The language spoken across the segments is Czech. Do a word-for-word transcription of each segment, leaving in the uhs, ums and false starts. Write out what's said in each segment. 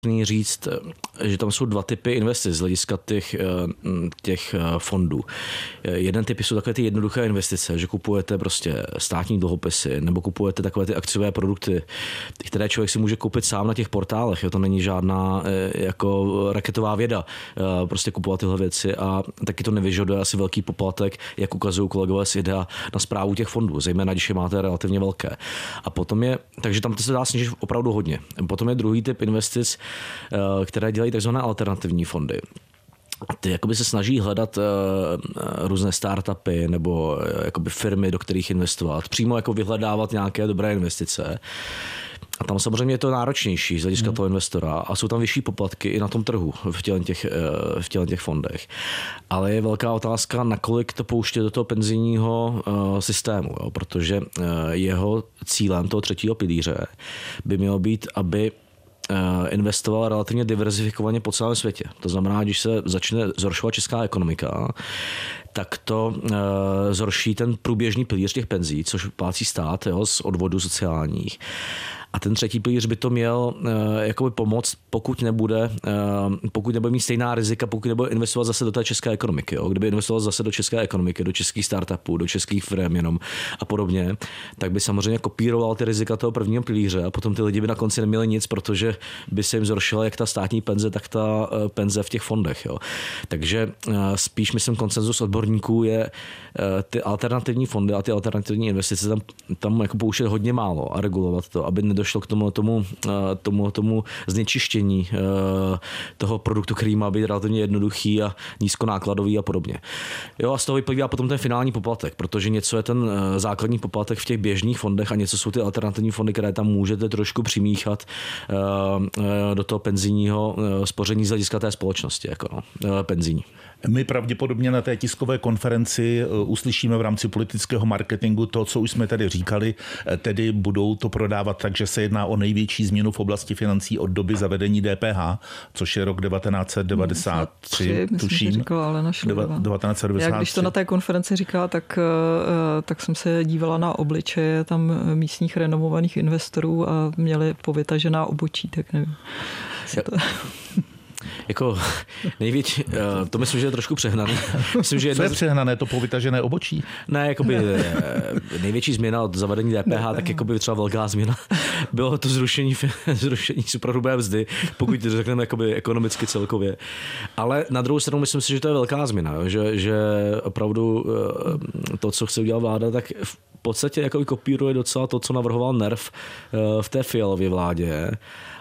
říct, že tam jsou dva typy investic z hlediska těch, těch fondů. Jeden typ jsou takové ty jednoduché investice, že kupujete prostě státní dluhopisy nebo kupujete takové ty akciové produkty, které člověk si může koupit sám na těch portálech. To není žádná jako raketová věda prostě kupovat tyhle věci a taky to nevyžaduje asi velký poplatek, jak ukazují kolegové z IDEA, na správu těch fondů, zejména když je máte relativně velké. A potom je, takže tam to se dá snížit opravdu hodně. Potom je druhý typ investic, které dělají takzvané alternativní fondy. Ty jakoby se snaží hledat uh, různé startupy nebo uh, jakoby firmy, do kterých investovat. Přímo jako vyhledávat nějaké dobré investice. A tam samozřejmě je to náročnější z hlediska hmm. toho investora a jsou tam vyšší poplatky i na tom trhu v těle těch, v těle těch fondech. Ale je velká otázka, nakolik to pouštět do toho penzijního uh, systému, jo? Protože uh, jeho cílem toho třetího pilíře by mělo být, aby investoval relativně diverzifikovaně po celém světě. To znamená, když se začne zhoršovat česká ekonomika, tak to uh, zhorší ten průběžný pilíř těch penzí, což plácí stát, jo, z odvodů sociálních. A ten třetí pilíř by to měl uh, jakoby pomoct, pokud nebude, uh, pokud nebude mít stejná rizika, pokud nebude investovat zase do té české ekonomiky. Jo. Kdyby investoval zase do české ekonomiky, do českých startupů, do českých firm jenom a podobně, tak by samozřejmě kopíroval ty rizika toho prvního pilíře a potom ty lidi by na konci neměli nic, protože by se jim zhoršila jak ta státní penze, tak ta uh, penze v těch fondech. Jo. Takže uh, spíš myslím konsenzus odborníků je uh, ty alternativní fondy a ty alternativní investice tam, tam jako pouštět hodně málo a regulovat to, aby nedošlo k tomu, tomu, tomu, tomu znečištění toho produktu, který má být relativně jednoduchý a nízkonákladový a podobně. Jo, a z toho vyplývá potom ten finální poplatek, protože něco je ten základní poplatek v těch běžných fondech a něco jsou ty alternativní fondy, které tam můžete trošku přimíchat do toho penzijního spoření z hlediska té společnosti, jako no, penzijní. My pravděpodobně na té tiskové konferenci uslyšíme v rámci politického marketingu to, co už jsme tady říkali, tedy budou to prodávat tak, že se jedná o největší změnu v oblasti financí od doby zavedení D P H, což je rok devatenáct set devadesát tři, myslím, tuším. Říkala Alena Schillerová. devatenáct set devadesát tři. Já když to na té konferenci říkala, tak, tak jsem se dívala na obličeje tam místních renomovaných investorů a měli povytažená obočí, tak nevím. To... Jako největší, to myslím, že je trošku přehnané. Myslím, že Co je přehnané, to povytažené obočí? Ne, jakoby největší změna od zavedení D P H, tak jakoby třeba velká změna bylo to zrušení, zrušení superhrubé mzdy, pokud to řekneme jakoby ekonomicky celkově. Ale na druhou stranu myslím si, že to je velká změna, že, že opravdu to, co chce udělat vláda, tak v podstatě jakoby kopíruje docela to, co navrhoval NERV v té Fialově vládě.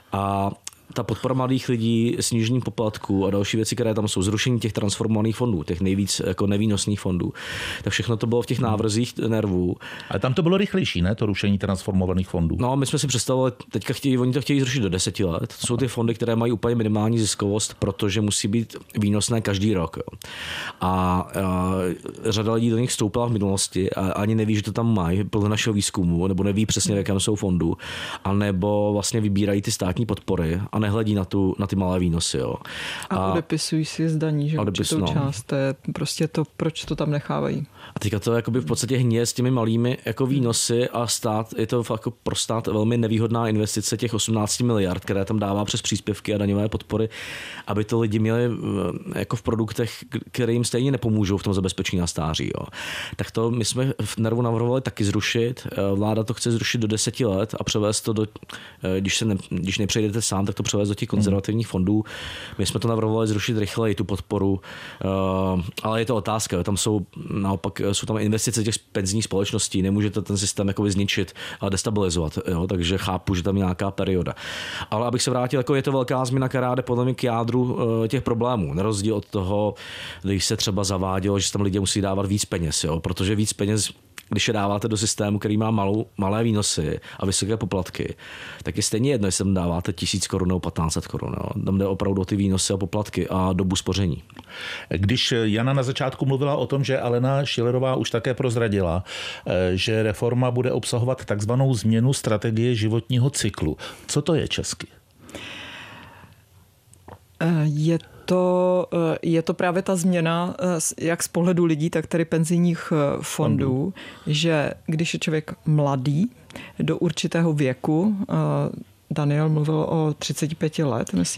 A ta podpora mladých lidí, snížení poplatků a další věci, které tam jsou, zrušení těch transformovaných fondů, těch nejvíc jako nevýnosných fondů. Tak všechno to bylo v těch návrzích nervů. Ale tam to bylo rychlejší, ne? To rušení transformovaných fondů. No, my jsme si představovali, teďka chtějí, oni to chtějí zrušit do deseti let. To jsou ty fondy, které mají úplně minimální ziskovost, protože musí být výnosné každý rok. Jo. A, a řada lidí do nich vstoupila v minulosti a ani neví, že to tam mají podle našeho výzkumu, nebo neví přesně, v jakém jsou fondu, anebo vlastně vybírají ty státní podpory a nehledí na, tu, na ty malé výnosy. Jo. A, a odepisují si zdaní, že určitou no. část. To je prostě to, proč to tam nechávají. A teďka to jakoby v podstatě hníje s těmi malými jako výnosy a stát, je to jako pro stát velmi nevýhodná investice těch osmnáct miliard, které tam dává přes příspěvky a daňové podpory, aby to lidi měli jako v produktech, které jim stejně nepomůžou v tom zabezpečení na stáří. Jo. Tak to my jsme v NERVu navrhovali taky zrušit. Vláda to chce zrušit do deseti let a převést to do, když, se ne, když nepřejdete sám, tak to převést do těch konzervativních fondů. My jsme to navrhovali zrušit rychleji, tu podporu, ale je to otázka. Tam jsou naopak jsou tam investice těch penzijních společností, nemůžete ten systém jakoby zničit a destabilizovat, jo? Takže chápu, že tam je nějaká perioda. Ale abych se vrátil, jako je to velká změna, která jde podle mě k jádru těch problémů. Na rozdíl od toho, když se třeba zavádělo, že tam lidé musí dávat víc peněz, jo? Protože víc peněz, když je dáváte do systému, který má malou, malé výnosy a vysoké poplatky, tak je stejně jedno, jestli tam dáváte tisíc korun nebo patnáct set korun. Jo? Tam jde opravdu o ty výnosy a poplatky a dobu spoření. Když Jana na začátku mluvila o tom, že Alena Schillerová už také prozradila, že reforma bude obsahovat takzvanou změnu strategie životního cyklu. Co to je česky? Je to, je to právě ta změna, jak z pohledu lidí, tak tedy penzijních fondů, Fondu. Že když je člověk mladý do určitého věku, Daniel mluvil o třiceti pěti let, myslím,